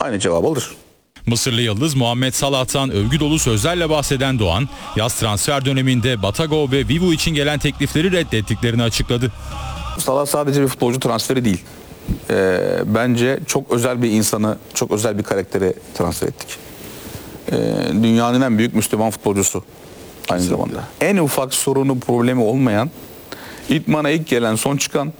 aynı cevabı alır. Mısırlı yıldız Muhammed Salah'tan övgü dolu sözlerle bahseden Doğan, yaz transfer döneminde Botafogo ve Vivo için gelen teklifleri reddettiklerini açıkladı. Salah sadece bir futbolcu transferi değil. Bence çok özel bir insanı, çok özel bir karakteri transfer ettik. Dünyanın en büyük Müslüman futbolcusu aynı zamanda. En ufak sorunu, problemi olmayan, idmana ilk gelen son çıkan,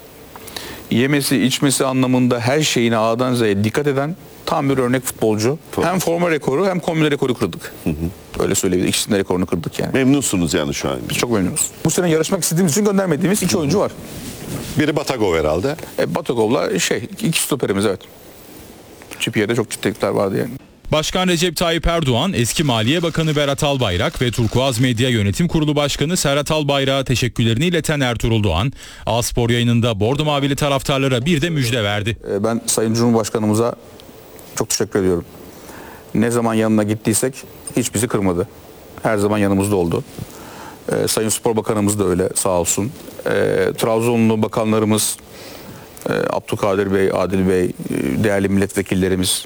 yemesi içmesi anlamında her şeyine A'dan Z'ye dikkat eden tam bir örnek futbolcu. Hem forma rekoru hem kombine rekoru kırdık. Öyle söyleyebiliriz. İkisinin de rekorunu kırdık yani. Memnunsunuz yani şu an. Biz çok memnunuz. Bu sene yarışmak istediğimiz için göndermediğimiz 2 oyuncu var. Biri Botafogo herhalde. Botafogo'la iki stoperimiz evet. Çipiye'de çok ciddilikler vardı yani. Başkan Recep Tayyip Erdoğan, eski Maliye Bakanı Berat Albayrak ve Turkuaz Medya Yönetim Kurulu Başkanı Serhat Albayrak'a teşekkürlerini ileten Ertuğrul Doğan, A-Spor yayınında Bordo Mavili taraftarlara bir de müjde verdi. Ben Sayın Cumhurbaşkanımıza çok teşekkür ediyorum. Ne zaman yanına gittiysek hiç bizi kırmadı. Her zaman yanımızda oldu. Sayın Spor Bakanımız da öyle sağ olsun. Trabzonlu bakanlarımız Abdülkadir Bey, Adil Bey, değerli milletvekillerimiz.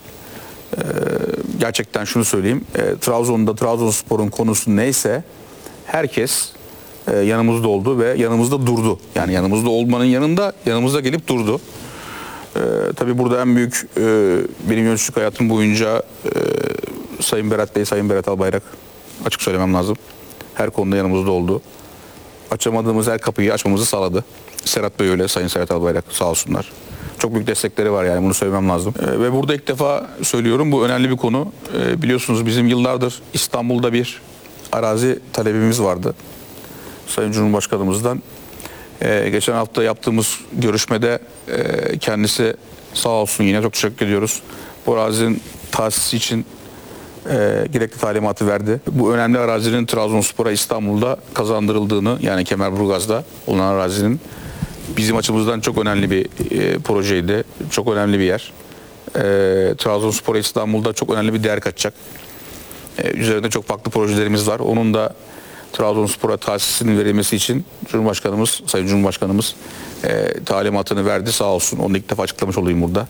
Gerçekten şunu söyleyeyim. Trabzon'da Trabzonspor'un konusu neyse herkes yanımızda oldu ve yanımızda durdu. Yani yanımızda olmanın yanında yanımıza gelip durdu. Tabii burada en büyük benim yöneticilik hayatım boyunca Sayın Berat Bey, Sayın Berat Albayrak, açık söylemem lazım. Her konuda yanımızda oldu. Açamadığımız her kapıyı açmamızı sağladı. Serhat Bey öyle, Sayın Serhat Albayrak sağ olsunlar. Çok büyük destekleri var yani bunu söylemem lazım. Ve burada ilk defa söylüyorum, bu önemli bir konu. Biliyorsunuz bizim yıllardır İstanbul'da bir arazi talebimiz vardı. Sayın Cumhurbaşkanımızdan. Geçen hafta yaptığımız görüşmede kendisi sağ olsun yine çok teşekkür ediyoruz. Bu arazinin tahsisi için gerekli talimatı verdi. Bu önemli arazinin Trabzonspor'a İstanbul'da kazandırıldığını, yani Kemerburgaz'da olan arazinin bizim açımızdan çok önemli bir projeydi. Çok önemli bir yer. Trabzonspor'a İstanbul'da çok önemli bir değer katacak. Üzerinde çok farklı projelerimiz var. Onun da Trabzonspor'a tahsisinin verilmesi için Cumhurbaşkanımız, Sayın Cumhurbaşkanımız talimatını verdi sağ olsun. Onu ilk defa açıklamış olayım burada.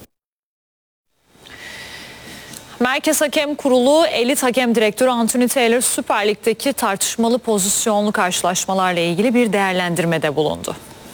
Merkez Hakem Kurulu elit hakem direktörü Anthony Taylor Süper Lig'deki tartışmalı pozisyonlu karşılaşmalarla ilgili bir değerlendirmede bulundu.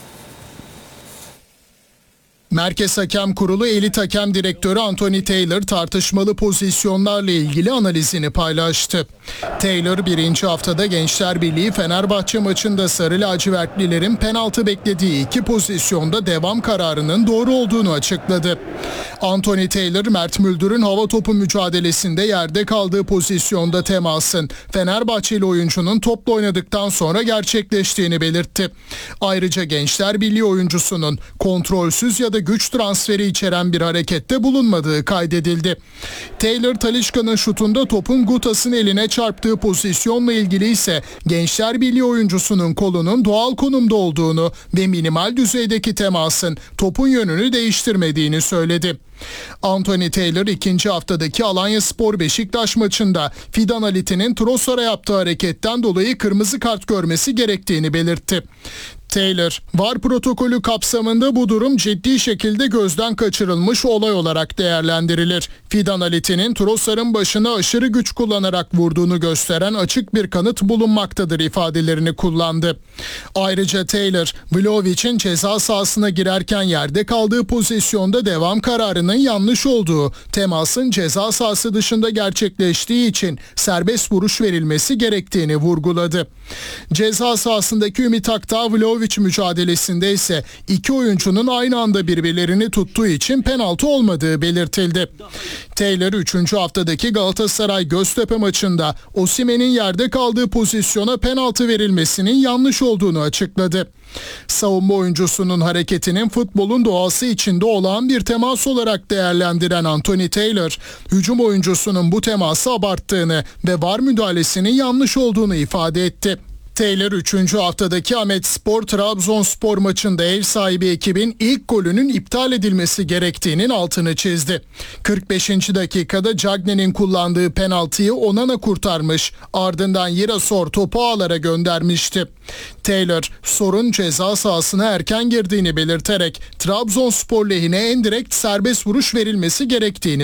Merkez Hakem Kurulu elit hakem direktörü Anthony Taylor tartışmalı pozisyonlarla ilgili analizini paylaştı. Taylor birinci haftada Gençler Birliği Fenerbahçe maçında Sarı Lacivertlilerin penaltı beklediği 2 pozisyonda devam kararının doğru olduğunu açıkladı. Anthony Taylor, Mert Müldür'ün hava topu mücadelesinde yerde kaldığı pozisyonda temasın Fenerbahçeli oyuncunun topla oynadıktan sonra gerçekleştiğini belirtti. Ayrıca Gençler Birliği oyuncusunun kontrolsüz ya da güç transferi içeren bir harekette bulunmadığı kaydedildi. Taylor, Talisca'nın şutunda topun Gutas'ın eline çarptığı pozisyonla ilgili ise Gençler Birliği oyuncusunun kolunun doğal konumda olduğunu ve minimal düzeydeki temasın topun yönünü değiştirmediğini söyledi. Anthony Taylor ikinci haftadaki Alanyaspor Beşiktaş maçında Fidan Alit'in Trossard'a yaptığı hareketten dolayı kırmızı kart görmesi gerektiğini belirtti. Taylor, VAR protokolü kapsamında bu durum ciddi şekilde gözden kaçırılmış olay olarak değerlendirilir. Fidan Alit'in Trossard'ın başına aşırı güç kullanarak vurduğunu gösteren açık bir kanıt bulunmaktadır ifadelerini kullandı. Ayrıca Taylor, Vlahovic'in ceza sahasına girerken yerde kaldığı pozisyonda devam kararının yanlış olduğu, temasın ceza sahası dışında gerçekleştiği için serbest vuruş verilmesi gerektiğini vurguladı. Ceza sahasındaki Ümit Akdağ Vlahovic mücadelesinde ise 2 oyuncunun aynı anda birbirlerini tuttuğu için penaltı olmadığı belirtildi. Taylor 3. haftadaki Galatasaray Göztepe maçında Osimhen'in yerde kaldığı pozisyona penaltı verilmesinin yanlış olduğunu açıkladı. Savunma oyuncusunun hareketinin futbolun doğası içinde olağan bir temas olarak değerlendiren Anthony Taylor, hücum oyuncusunun bu teması abarttığını ve VAR müdahalesinin yanlış olduğunu ifade etti. Taylor 3. haftadaki Ahmetspor Trabzonspor maçında ev sahibi ekibin ilk golünün iptal edilmesi gerektiğinin altını çizdi. 45. dakikada Cagney'in kullandığı penaltıyı Onana kurtarmış, ardından Girasor topu ağlara göndermişti. Taylor, sorun ceza sahasına erken girdiğini belirterek Trabzonspor lehine en direkt serbest vuruş verilmesi gerektiğini